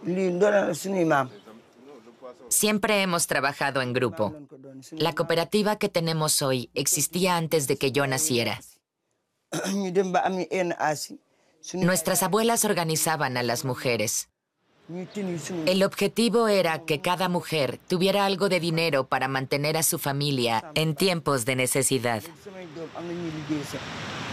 Siempre hemos trabajado en grupo. La cooperativa que tenemos hoy existía antes de que yo naciera. Nuestras abuelas organizaban a las mujeres. El objetivo era que cada mujer tuviera algo de dinero para mantener a su familia en tiempos de necesidad.